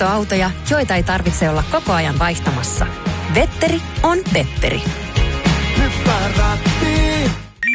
vaihtoautoja, joita ei tarvitse olla koko ajan vaihtamassa. Vetteri on Petteri. Hyppää rattiin.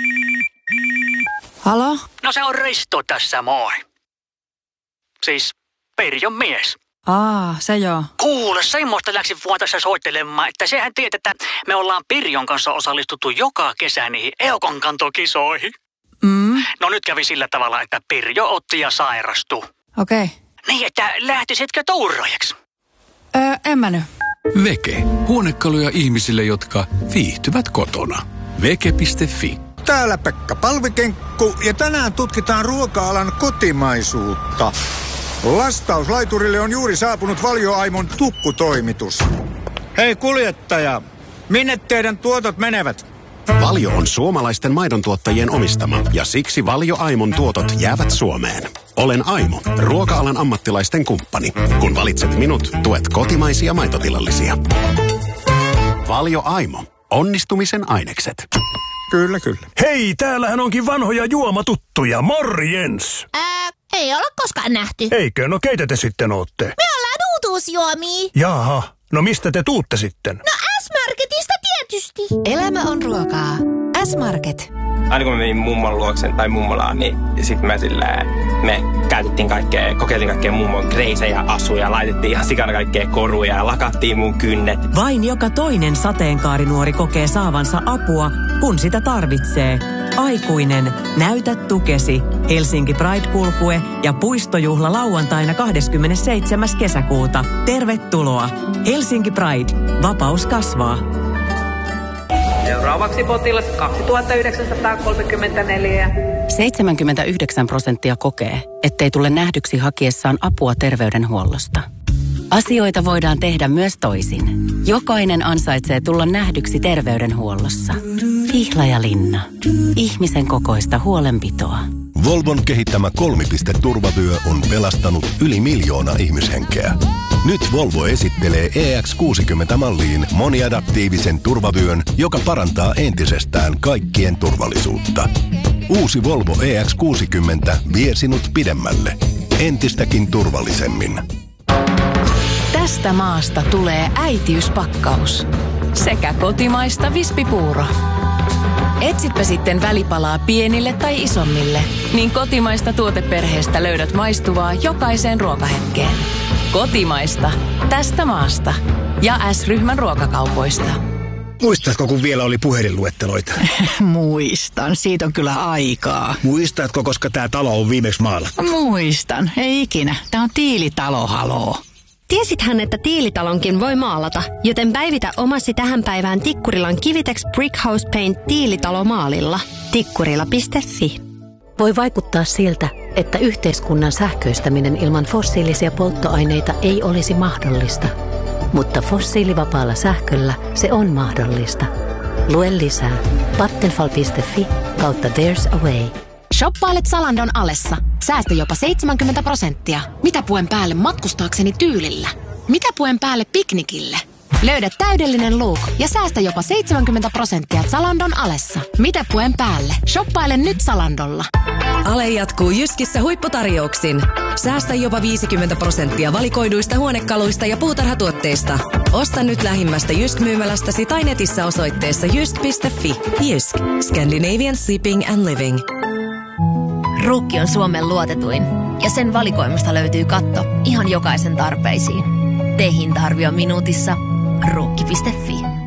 Halo? No se on Risto tässä, moi. Siis Pirjon mies. Se joo. Kuule, semmoista läksin vaan tässä soittelemaan, että sehän tiedät, että me ollaan Pirjon kanssa osallistuttu joka kesä niihin Eukonkantokisoihin. No nyt kävi sillä tavalla, että Pirjo otti ja sairastui. Okei. Niin, että lähtisitkö tuuraajaksi? En mä nyt. Veke. Huonekaluja ihmisille, jotka viihtyvät kotona. Veke.fi. Täällä Pekka Palvikenkku ja tänään tutkitaan ruoka-alan kotimaisuutta. Lastauslaiturille on juuri saapunut Valio-Aimon tukkutoimitus. Hei kuljettaja, minne teidän tuotot menevät? Valio on suomalaisten maidontuottajien omistama ja siksi Valio-Aimon tuotot jäävät Suomeen. Olen Aimo, ruoka-alan ammattilaisten kumppani. Kun valitset minut, tuet kotimaisia maitotilallisia. Valio-Aimo. Onnistumisen ainekset. Kyllä, kyllä. Hei, täällähän onkin vanhoja juomatuttuja. Morjens! Ei olla koskaan nähty. Eikö? No keitä te sitten ootte? Me ollaan uutuusjuomia. Jaha, no mistä te tuutte sitten? No S-Marketista tietysti. Elämä on ruokaa. S-Market. Aina kun mä menin mummon luoksen tai mummolaan, niin sitten me kokeiltiin kaikkea mummon kreisejä asuja, laitettiin ihan sikana kaikkea koruja ja lakattiin mun kynnet. Vain joka toinen sateenkaarinuori kokee saavansa apua, kun sitä tarvitsee. Aikuinen, näytä tukesi. Helsinki Pride-kulkue ja puistojuhla lauantaina 27. kesäkuuta. Tervetuloa. Helsinki Pride. Vapaus kasvaa. Seuraavaksi potilas 2934. 79% kokee, ettei tule nähdyksi hakiessaan apua terveydenhuollosta. Asioita voidaan tehdä myös toisin. Jokainen ansaitsee tulla nähdyksi terveydenhuollossa. Pihlajalinna. Ihmisen kokoista huolenpitoa. Volvon kehittämä kolmipisteturvavyö on pelastanut yli 1 miljoona ihmishenkeä. Nyt Volvo esittelee EX60-malliin moniadaptiivisen turvavyön, joka parantaa entisestään kaikkien turvallisuutta. Uusi Volvo EX60 vie sinut pidemmälle. Entistäkin turvallisemmin. Tästä maasta tulee äitiyspakkaus. Sekä kotimaista vispipuuro. Etsitpä sitten välipalaa pienille tai isommille, niin kotimaista tuoteperheestä löydät maistuvaa jokaiseen ruokahetkeen. Kotimaista. Tästä maasta. Ja S-ryhmän ruokakaupoista. Muistatko, kun vielä oli puhelinluetteloita? Muistan. Siitä on kyllä aikaa. Muistatko, koska tämä talo on viimeksi maalattu? Muistan. Ei ikinä. Tämä on tiilitalo, haloo. Tiesithän, että tiilitalonkin voi maalata, joten päivitä omasi tähän päivään Tikkurilan Kivitex Brickhouse Paint tiilitalomaalilla. Tikkurila.fi. Voi vaikuttaa siltä, että yhteiskunnan sähköistäminen ilman fossiilisia polttoaineita ei olisi mahdollista. Mutta fossiilivapaalla sähköllä se on mahdollista. Lue lisää vattenfall.fi/there's a way. Shoppailet Zalandon alessa. Säästä jopa 70%. Mitä puen päälle matkustaakseni tyylillä? Mitä puen päälle piknikille? Löydä täydellinen look ja säästä jopa 70% Zalandon alessa. Mitä puen päälle? Shoppaile nyt Zalandolla. Ale jatkuu Jyskissä huipputarjouksin. Säästä jopa 50% valikoiduista huonekaluista ja puutarhatuotteista. Osta nyt lähimmästä Jysk-myymälästäsi tai netissä osoitteessa jysk.fi. Jysk. Scandinavian Sleeping and Living. Ruukki on Suomen luotetuin ja sen valikoimasta löytyy katto ihan jokaisen tarpeisiin. Tee hinta-arvio minuutissa. Ruukki.fi.